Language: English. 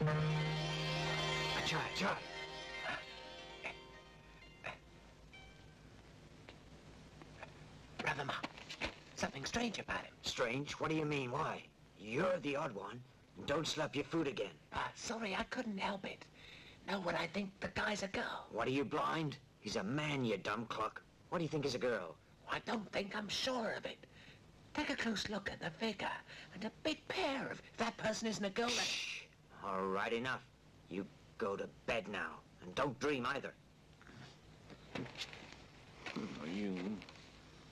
Charlie. Brother Mark, something strange about him. Strange? What do you mean? Why? You're the odd one. Don't slap your food again. Sorry, I couldn't help it. No, what I think the guy's a girl. What, are you blind? He's a man, you dumb cluck. What do you think is a girl? I don't think I'm sure of it. Take a close look at the figure and a big pair. If that person isn't a girl, Shh. All right, enough. You go to bed now. And don't dream either. You